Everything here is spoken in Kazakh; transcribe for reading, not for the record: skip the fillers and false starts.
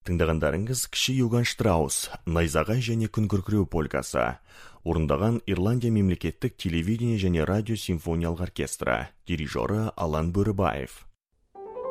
Тыңдағандарыңыз кіші Йоган Штраус, Найзағай және күн күркіреу полкасы. Орындаған Ирландия мемлекеттік телевидение және радио симфониялық оркестрі. Дирижері Алан Бөрібаев.